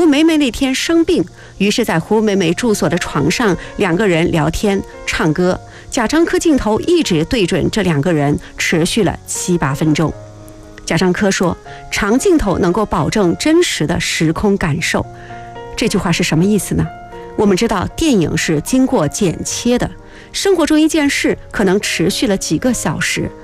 胡梅梅那天生病，于是在胡梅梅住所的床上，两个人聊天唱歌，贾樟柯镜头一直对准这两个人，持续了7、8分钟。贾樟柯说，长镜头能够保证真实的时空感受。这句话是什么意思呢？我们知道电影是经过剪切的，生活中一件事可能持续了几个小时，